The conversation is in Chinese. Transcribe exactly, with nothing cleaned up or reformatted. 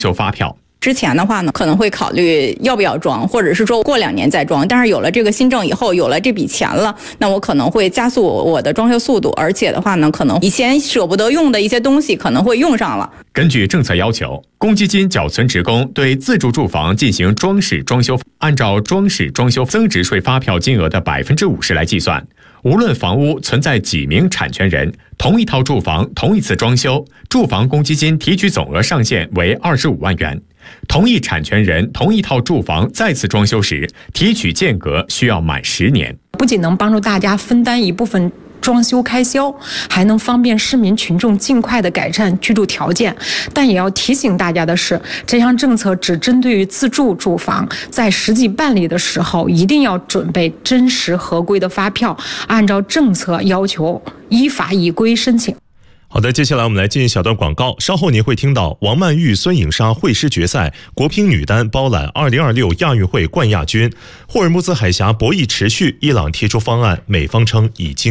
修发票。 之前的话呢，可能会考虑要不要装，或者是说过两年再装。但是有了这个新政以后，有了这笔钱了，那我可能会加速我的装修速度，而且的话呢，可能以前舍不得用的一些东西可能会用上了。 根据政策要求，公积金缴存职工对自住住房进行装饰装修，按照装饰装修增值税发票金额的百分之五十来计算。无论房屋存在几名产权人，同一套住房同一次装修，住房公积金提取总额上限为二十五万元。同一产权人同一套住房再次装修时，提取间隔需要满十年。 不仅能帮助大家分担一部分装修开销，还能方便市民群众尽快的改善居住条件。但也要提醒大家的是，这项政策只针对于自住住房，在实际办理的时候，一定要准备真实合规的发票，按照政策要求依法依规申请。 好的，接下来我们来进一小段广告，稍后您会听到王曼玉、孙颖莎会师决赛，国乒女单包揽二零二六亚运会冠亚军。霍尔木兹海峡博弈持续，伊朗提出方案，美方称已经